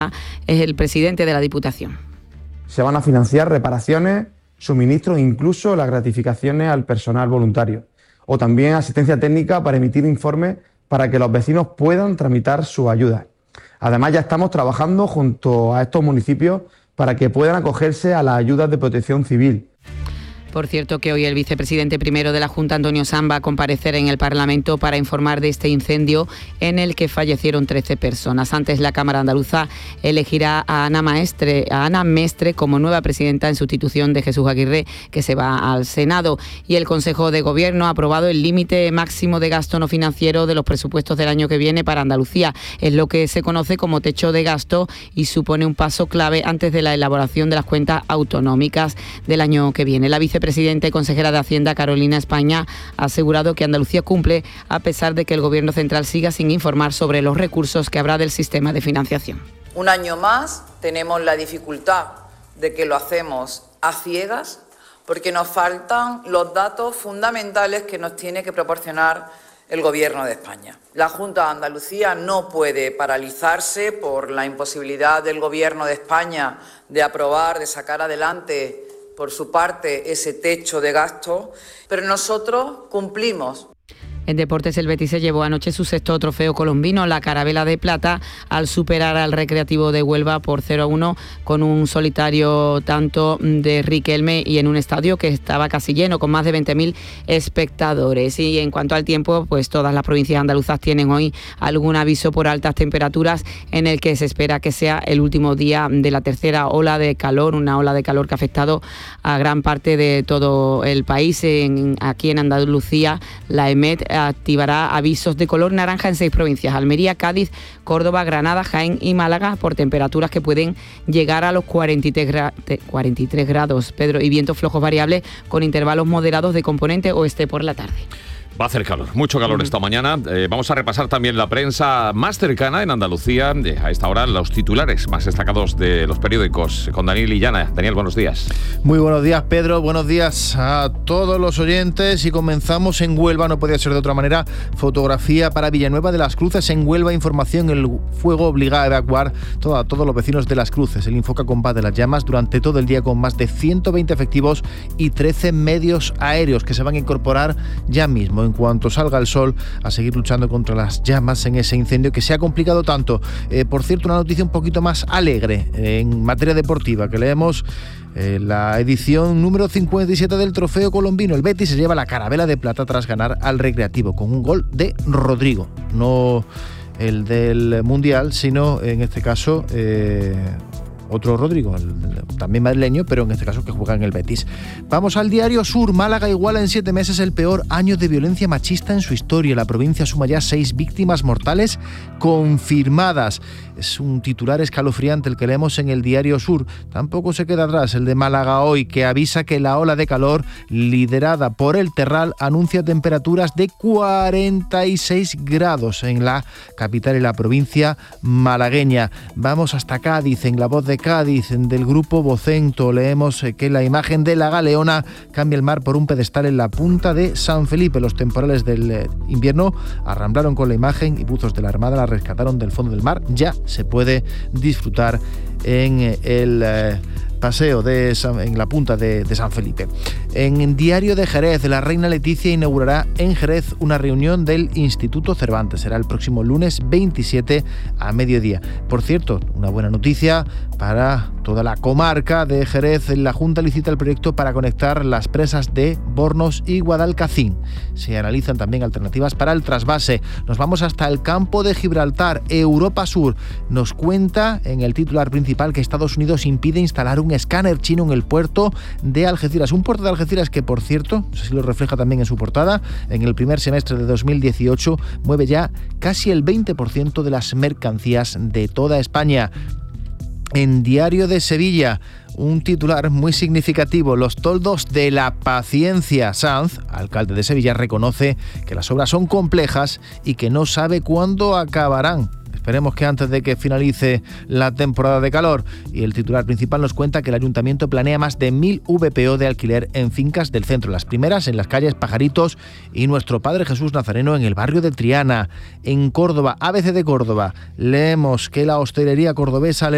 es el presidente de la Diputación. Se van a financiar reparaciones, suministros e incluso las gratificaciones al personal voluntario. O también asistencia técnica para emitir informes para que los vecinos puedan tramitar sus ayudas. Además, ya estamos trabajando junto a estos municipios para que puedan acogerse a las ayudas de protección civil. Por cierto, que hoy el vicepresidente primero de la Junta, Antonio Sanz, va a comparecer en el Parlamento para informar de este incendio en el que fallecieron 13 personas. Antes, la Cámara Andaluza elegirá a Ana Mestre como nueva presidenta en sustitución de Jesús Aguirre, que se va al Senado. Y el Consejo de Gobierno ha aprobado el límite máximo de gasto no financiero de los presupuestos del año que viene para Andalucía. Es lo que se conoce como techo de gasto y supone un paso clave antes de la elaboración de las cuentas autonómicas del año que viene. La vicepresidenta y consejera de Hacienda, Carolina España, ha asegurado que Andalucía cumple a pesar de que el Gobierno central siga sin informar sobre los recursos que habrá del sistema de financiación. Un año más tenemos la dificultad de que lo hacemos a ciegas porque nos faltan los datos fundamentales que nos tiene que proporcionar el Gobierno de España. La Junta de Andalucía no puede paralizarse por la imposibilidad del Gobierno de España de aprobar, de sacar adelante por su parte ese techo de gasto, pero nosotros cumplimos. En deportes, el Betis se llevó anoche su sexto trofeo colombino, la Carabela de Plata, al superar al Recreativo de Huelva por 0-1 con un solitario tanto de Riquelme y en un estadio que estaba casi lleno, con más de 20.000 espectadores. Y en cuanto al tiempo, pues todas las provincias andaluzas tienen hoy algún aviso por altas temperaturas en el que se espera que sea el último día de la tercera ola de calor, una ola de calor que ha afectado a gran parte de todo el país. Aquí en Andalucía, la EMET activará avisos de color naranja en 6 provincias: Almería, Cádiz, Córdoba, Granada, Jaén y Málaga, por temperaturas que pueden llegar a los 43 grados, Pedro, y vientos flojos variables con intervalos moderados de componente oeste por la tarde. Va a hacer calor, mucho calor esta mañana. Vamos a repasar también la prensa más cercana en Andalucía. A esta hora, los titulares más destacados de los periódicos. Con Daniel Illana. Daniel, buenos días. Muy buenos días, Pedro. Buenos días a todos los oyentes. Y comenzamos en Huelva, no podía ser de otra manera. Fotografía para Villanueva de las Cruces. En Huelva, información: el fuego obliga a evacuar a todos los vecinos de las Cruces. El Infoca combate las llamas durante todo el día con más de 120 efectivos y 13 medios aéreos que se van a incorporar ya mismo, en cuanto salga el sol, a seguir luchando contra las llamas en ese incendio que se ha complicado tanto. Por cierto, una noticia un poquito más alegre en materia deportiva, que leemos la edición número 57 del Trofeo Colombino. El Betis se lleva la Carabela de Plata tras ganar al Recreativo con un gol de Rodrigo, no el del Mundial, sino en este caso otro Rodrigo, también madrileño, pero en este caso que juega en el Betis. Vamos al Diario Sur. Málaga iguala en 7 meses el peor año de violencia machista en su historia. La provincia suma ya 6 víctimas mortales confirmadas. Es un titular escalofriante el que leemos en el Diario Sur. Tampoco se queda atrás el de Málaga Hoy, que avisa que la ola de calor liderada por el Terral anuncia temperaturas de 46 grados en la capital y la provincia malagueña. Vamos hasta Cádiz. En La Voz de Cádiz, del grupo Vocento, leemos que la imagen de la Galeona cambia el mar por un pedestal en la punta de San Felipe. Los temporales del invierno arramblaron con la imagen y buzos de la Armada la rescataron del fondo del mar. Ya se puede disfrutar en el paseo en la punta de San Felipe. En Diario de Jerez, la reina Leticia inaugurará en Jerez una reunión del Instituto Cervantes. Será el próximo lunes 27 a mediodía. Por cierto, una buena noticia para toda la comarca de Jerez. La Junta licita el proyecto para conectar las presas de Bornos y Guadalcacín. Se analizan también alternativas para el trasvase. Nos vamos hasta el campo de Gibraltar. Europa Sur nos cuenta en el titular principal que Estados Unidos impide instalar un escáner chino en el puerto de Algeciras. Un puerto de Algeciras que, por cierto, así lo refleja también en su portada, en el primer semestre de 2018 mueve ya casi el 20% de las mercancías de toda España. En Diario de Sevilla, un titular muy significativo: los toldos de la paciencia. Sanz, alcalde de Sevilla, reconoce que las obras son complejas y que no sabe cuándo acabarán. Esperemos que antes de que finalice la temporada de calor. Y el titular principal nos cuenta que el ayuntamiento planea más de 1.000 VPO de alquiler en fincas del centro. Las primeras en las calles Pajaritos y Nuestro Padre Jesús Nazareno en el barrio de Triana. En Córdoba, ABC de Córdoba, leemos que la hostelería cordobesa